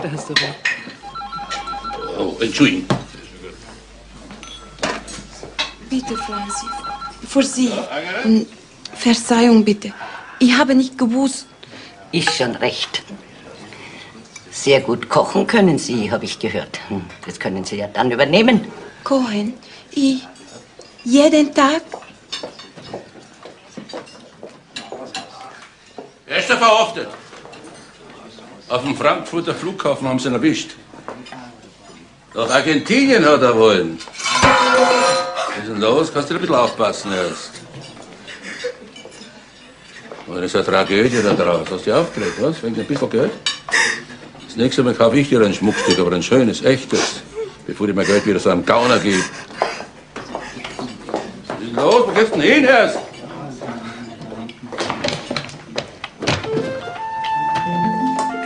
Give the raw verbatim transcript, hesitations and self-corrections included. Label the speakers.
Speaker 1: da hast du recht.
Speaker 2: Oh, Entschuldigung.
Speaker 3: Bitte, Franzi, für Sie. Verzeihung, bitte. Ich habe nicht gewusst.
Speaker 4: Ist schon recht. Sehr gut kochen können Sie, habe ich gehört. Das können Sie ja dann übernehmen.
Speaker 3: Kochen? Ich? Jeden Tag?
Speaker 2: Er ist da verhaftet. Auf dem Frankfurter Flughafen haben sie ihn erwischt. Nach Argentinien hat er wollen. Was ist denn los? Kannst du ein bisschen aufpassen erst. Das ist eine Tragödie da draus. Hast du aufgeregt, was? Wegen ein bisschen Geld? Das nächste Mal kaufe ich dir ein Schmuckstück, aber ein schönes, echtes, bevor ich mein Geld wieder so einem Gauner gebe. Was ist denn los? Wo gehst du denn hin erst?